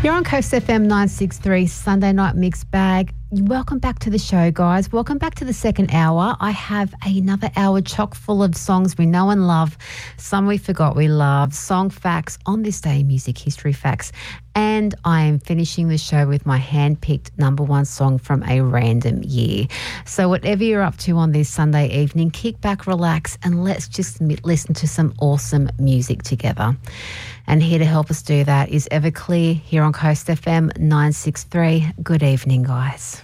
You're on Coast FM 963 Sunday Night Mixed Bag. Welcome back to the show, guys. Welcome back to the second hour. I have another hour chock full of songs we know and love, some we forgot we love, song facts, on this day music history facts, and I am finishing the show with my hand-picked number one song from a random year. So whatever you're up to on this Sunday evening, kick back, relax, and let's just listen to some awesome music together. And here to help us do that is Everclear here on Coast FM 963. Good evening, guys.